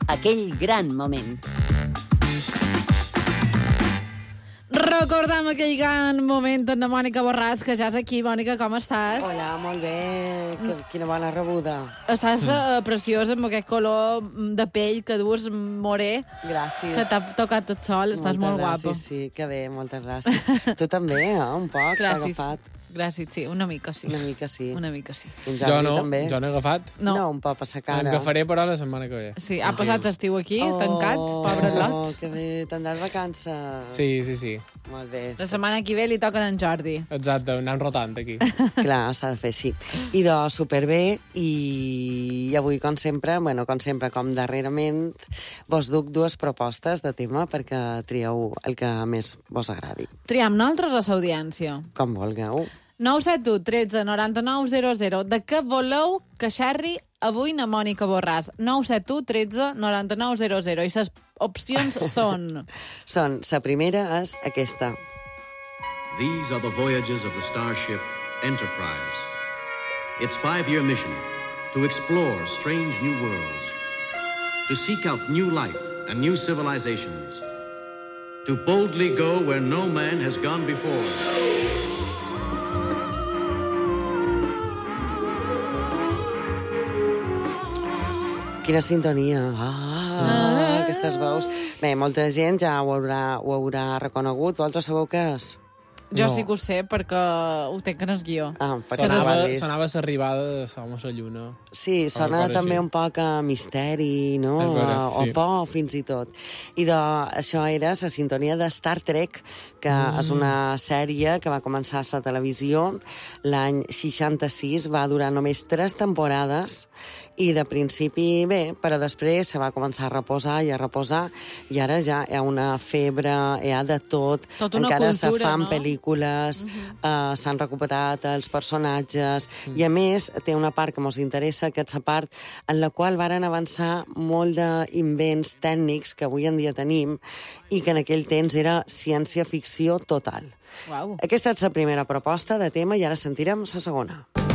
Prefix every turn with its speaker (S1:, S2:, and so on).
S1: aquell gran moment.
S2: Recordem aquell gran moment amb la Mònica Borràs, que ja és aquí. Mònica, com estàs?
S3: Hola, molt bé. Quina bona rebuda.
S2: Estàs preciosa amb aquest color de pell que dues moré.
S3: Gràcies.
S2: Que t'ha tocat tot sol. Estàs molt guapa.
S3: Sí, que bé, moltes gràcies. Tu també, un poc, t'ha agafat.
S2: Gràcies, sí, una mica sí.
S3: Una mica sí.
S2: Una mica sí.
S3: Jo no,
S4: també. Jo no he agafat.
S2: No,
S3: un poc a sa cara.
S4: Agafaré, però, la setmana que ve.
S2: Sí, ha passat l'estiu aquí, tancat, pobre lot.
S3: Oh, que bé, tindràs vacances.
S4: Sí.
S3: Molt bé.
S2: La setmana que ve li toquen a en Jordi.
S4: Exacte, anem rotant aquí.
S3: Clar, s'ha de fer així. I doncs, superbé, i avui, com sempre, com darrerament, vos duc dues propostes de tema perquè trieu el que més vos agradi.
S2: Triem nosaltres o l'audiència?
S3: Com vulgueu.
S2: 971 13 99 00. De què voleu que xerri avui na Mònica Borràs? 971 13 99 00. I les opcions són...
S3: La primera és aquesta.
S5: These are the voyages of the starship Enterprise. Its 5-year mission, to explore strange new worlds, to seek out new life and new civilizations, to boldly go where no man has gone before.
S3: Quina sintonia. Aquestes veus. Bé, molta gent ja ho haurà reconegut. Vosaltres sabeu què és?
S2: Jo sí que ho sé, perquè ho tenc en el guió.
S4: Sonava l'arribada de l'home a la lluna.
S3: Sí, sona també un poc a misteri, no? O por, fins i tot. I això era la sintonia de Star Trek, que és una sèrie que va començar a la televisió l'any 66, va durar només 3 temporades, i de principi bé, però després se va començar a reposar, i ara ja hi ha una febre, hi ha de tot. Encara se fan pel·lícules, s'han recuperat els personatges, i a més té una part que ens interessa, que és la part en la qual varen avançar molt d'invents tècnics que avui en dia tenim i que en aquell temps era ciència-ficció total.
S2: Uau.
S3: Aquesta és la primera proposta de tema i ara sentirem la segona.